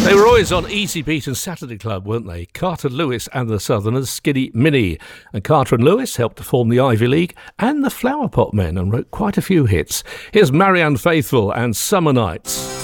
They were always on Easy Beat and Saturday Club, weren't they? Carter Lewis and the Southerners, Skinny Minnie. And Carter and Lewis helped to form the Ivy League and the Flower Pot Men and wrote quite a few hits. Here's Marianne Faithfull and Summer Nights.